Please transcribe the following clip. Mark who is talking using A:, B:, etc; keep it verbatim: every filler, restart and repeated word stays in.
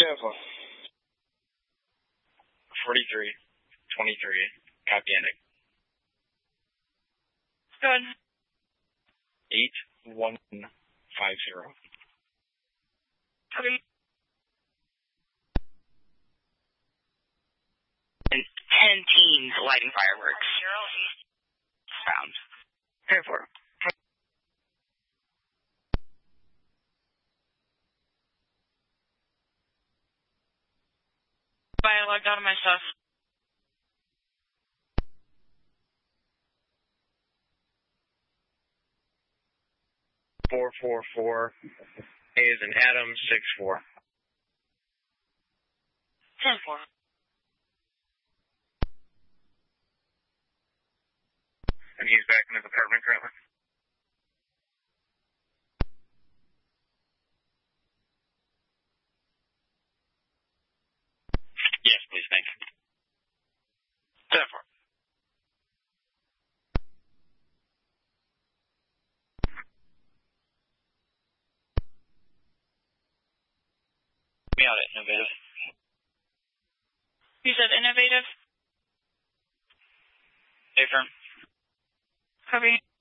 A: ten four.
B: forty-three twenty-three. Copy ending.
C: Good.
B: eight one five zero.
C: Okay.
D: And ten teams lighting fireworks.
C: Zero east.
D: Found.
C: ten four. I logged out of my stuff.
A: Four four four. A is in Adam. Six four.
C: ten four.
B: And he's back in his apartment currently? Yes, please, thanks. ten four. Me out at Innovative.
C: You said innovative?
B: Affirm.
C: Copy.